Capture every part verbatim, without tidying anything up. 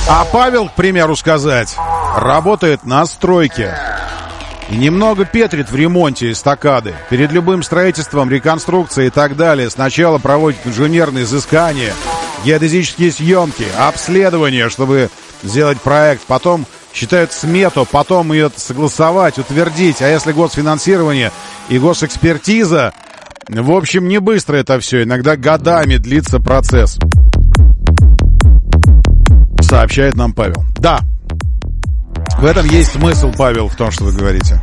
А Павел, к примеру сказать, работает на стройке. И немного петрит в ремонте эстакады. Перед любым строительством, реконструкцией и так далее сначала проводит инженерные изыскания, геодезические съемки, обследования, чтобы сделать проект. Потом считают смету, потом ее согласовать, утвердить. А если госфинансирование и госэкспертиза, в общем, не быстро это все. Иногда годами длится процесс. Сообщает нам Павел. Да. В этом есть смысл, Павел, в том, что вы говорите.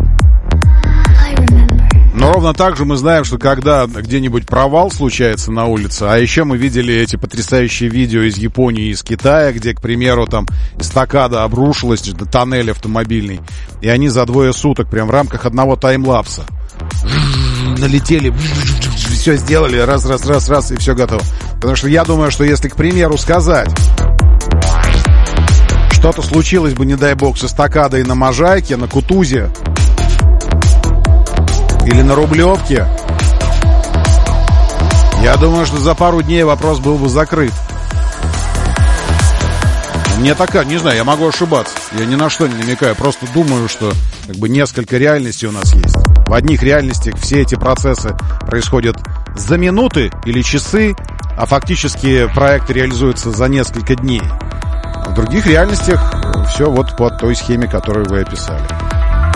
Но ровно так же мы знаем, что когда где-нибудь провал случается на улице, а еще мы видели эти потрясающие видео из Японии и из Китая, где, к примеру, там эстакада обрушилась, тоннель автомобильный, и они за двое суток, прям в рамках одного таймлапса, налетели, все сделали, раз, раз, раз, раз, и все готово. Потому что я думаю, что если, к примеру, сказать... Что-то случилось бы, не дай бог, с эстакадой на Можайке, на Кутузе или на Рублевке, я думаю, что за пару дней вопрос был бы закрыт. Мне такая, не знаю, я могу ошибаться. Я ни на что не намекаю, просто думаю, что как бы несколько реальностей у нас есть. В одних реальностях все эти процессы происходят за минуты или часы, а фактически проекты реализуются за несколько дней. В других реальностях все вот по той схеме, которую вы описали.